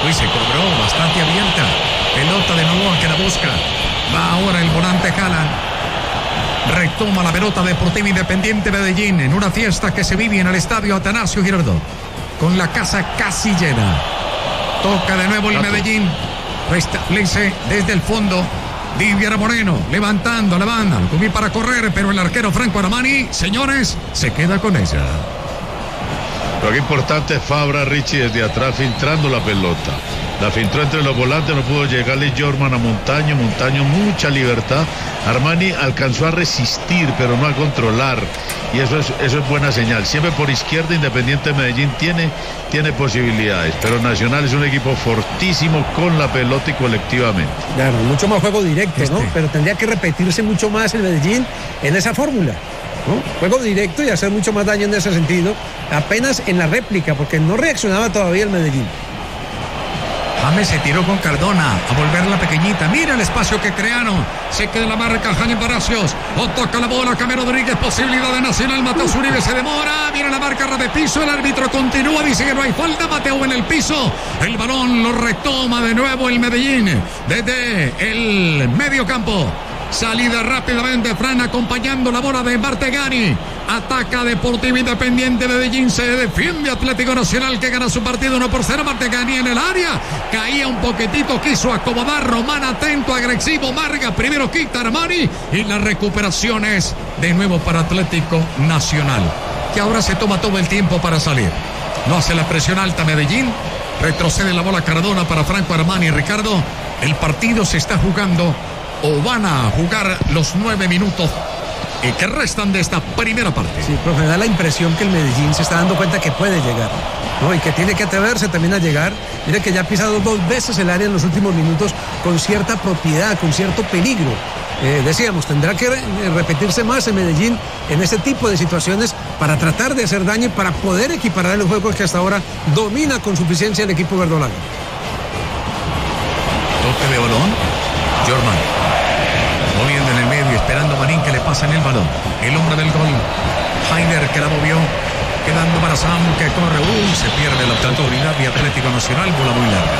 Uy, se cobró bastante abierta. Pelota de nuevo que la busca. Va ahora el volante Haaland. Retoma la pelota Deportivo Independiente Medellín en una fiesta que se vive en el estadio Atanasio Girardot, con la casa casi llena. Toca de nuevo el Medellín. Restablece desde el fondo. Viviera Moreno levantando la banda. Al para correr, pero el arquero Franco Armani, señores, se queda con ella. Lo que importante es Fabra, Richie, desde atrás filtrando la pelota. La filtró entre los volantes, no pudo llegarle Jorman a Montaño, mucha libertad. Armani alcanzó a resistir, pero no a controlar. Y eso es buena señal. Siempre por izquierda, Independiente Medellín tiene posibilidades. Pero Nacional es un equipo fortísimo con la pelota y colectivamente. Claro, mucho más juego directo, ¿no? Pero tendría que repetirse mucho más el Medellín en esa fórmula, ¿no? Juego directo y hacer mucho más daño en ese sentido. Apenas en la réplica, porque no reaccionaba todavía el Medellín. James se tiró con Cardona a volver la pequeñita. Mira el espacio que crearon. Se queda la marca Jaime Palacios. O toca la bola Camero Rodríguez. Posibilidad de Nacional. Mateo Uribe se demora. Mira la marca de piso. El árbitro continúa. Dice que no hay falta. Mateo en el piso. El balón lo retoma de nuevo el Medellín. Desde el medio campo. Salida rápidamente, Fran acompañando la bola de Martegani. Ataca Deportivo Independiente Medellín. Se defiende Atlético Nacional que gana su partido 1-0. Martegani en el área. Caía un poquitito, quiso acomodar. Román atento, agresivo. Marga primero quita Armani. Y la recuperación es de nuevo para Atlético Nacional, que ahora se toma todo el tiempo para salir. No hace la presión alta Medellín. Retrocede la bola Cardona para Franco Armani. Ricardo, el partido se está jugando, o van a jugar los 9 minutos que restan de esta primera parte. Sí, profe, da la impresión que el Medellín se está dando cuenta que puede llegar, ¿no? Y que tiene que atreverse también a llegar. Mire que ya ha pisado 2 veces el área en los últimos minutos con cierta propiedad, con cierto peligro. Decíamos, tendrá que repetirse más en Medellín en este tipo de situaciones para tratar de hacer daño y para poder equiparar el juego que hasta ahora domina con suficiencia el equipo verdolaga. Toque de balón, Jorman moviendo en el medio, esperando a Marín que le pasa en el balón. El hombre del gol, Haider, que la movió, quedando para Sam, que corre, se pierde la autoridad de Atlético Nacional, bola muy larga.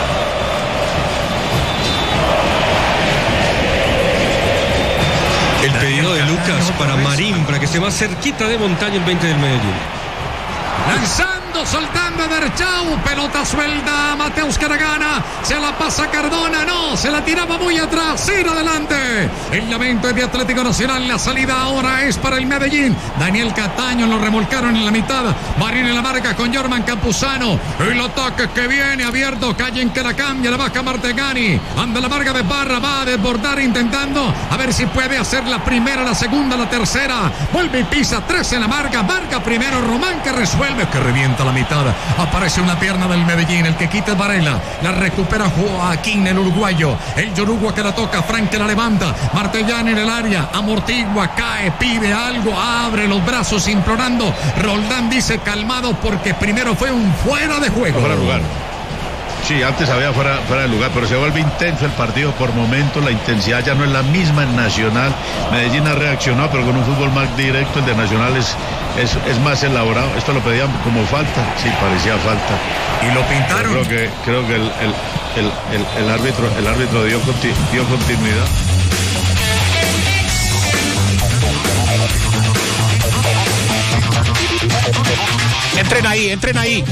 El pedido de Lucas para Marín, para que esté más cerquita de Montaño el 20 del Medellín. Lanzando, soltando a Derchau, pelota suelta, Mateus Caragana, se la pasa Cardona, no, se la tiraba muy atrás, ir adelante. El lamento es de Atlético Nacional, la salida ahora es para el Medellín. Daniel Cataño lo remolcaron en la mitad, Marín en la marca con Jorman Campuzano, el ataque que viene abierto, Callen que la cambia, la baja Martegani, anda la marca de Barra, va a desbordar intentando, a ver si puede hacer la primera, la segunda, la tercera, vuelve y pisa, 3 en la marca primero, Román que resuelve, que revienta la mitad, aparece una pierna del Medellín, el que quita es Varela, la recupera Joaquín, el uruguayo, el Yorugua que la toca, Frank que la levanta, Martellán en el área, amortigua, cae, pide algo, abre los brazos implorando, Roldán dice calmado porque primero fue un fuera de juego. Fuera de lugar. Sí, antes había fuera de lugar, pero se vuelve intenso el partido por momentos, la intensidad ya no es la misma en Nacional. Medellín ha reaccionado, pero con un fútbol más directo, el de Nacional es más elaborado. Esto lo pedían como falta, sí, parecía falta. Y lo pintaron. Pero creo que el árbitro dio continuidad. Entren ahí.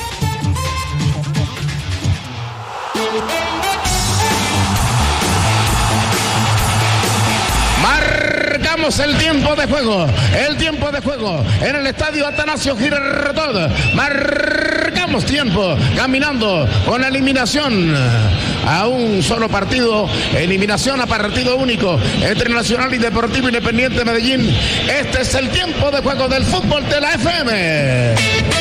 Marcamos el tiempo de juego en el estadio Atanasio Girardot. Marcamos tiempo caminando con eliminación a un solo partido, eliminación a partido único entre Nacional y Deportivo Independiente Medellín. Este es el tiempo de juego del fútbol de la FM.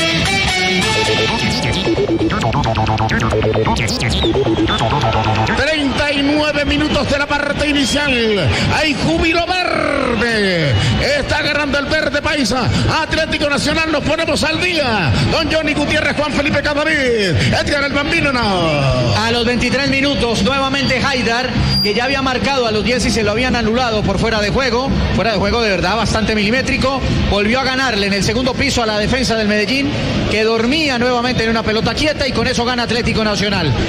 39 minutos de la parte inicial. Hay júbilo verde. Está agarrando el verde paisa. Atlético Nacional, nos ponemos al día. Don Johnny Gutiérrez, Juan Felipe Cadavid, Edgar el Bambino, no. A los 23 minutos, nuevamente Haider, que ya había marcado a los 10 y se lo habían anulado por fuera de juego. Fuera de juego de verdad, bastante milimétrico. Volvió a ganarle en el segundo piso a la defensa del Medellín, que dormía nuevamente en una pelota quieta, y con eso gana Atlético Nacional.